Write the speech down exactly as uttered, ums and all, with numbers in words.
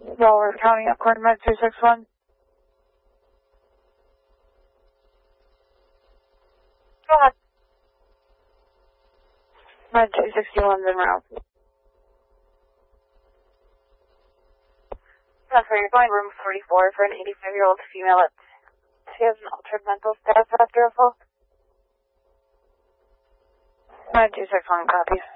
Walworth County, Accord Med two six one. Go ahead. Med two sixty-one's en route. That's where you're going, room forty-four for an eighty-five-year-old female. At, she has an altered mental status after a fall. Med two six one copies.